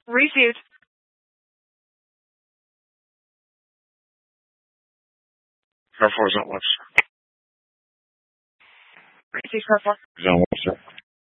Received. Car 4 is on left, sir. Received, car 4. Is on left, sir.